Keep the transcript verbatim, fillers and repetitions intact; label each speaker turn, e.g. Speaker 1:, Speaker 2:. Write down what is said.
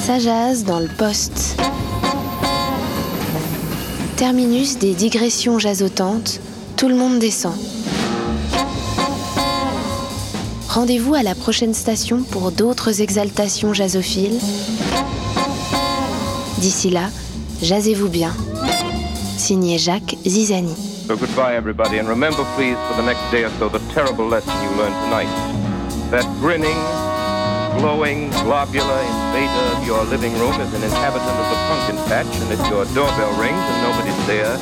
Speaker 1: Ça jase dans le poste. Terminus des digressions jasotantes, tout le monde descend. Rendez-vous à la prochaine station pour d'autres exaltations jasophiles. D'ici là, jasez-vous bien. Signé Jacques Zizani.
Speaker 2: So goodbye everybody, and remember please for the next day or so the terrible lesson you learned tonight. That grinning, glowing, globular invader of your living room is an inhabitant of the pumpkin patch, and if your doorbell rings and nobody's there,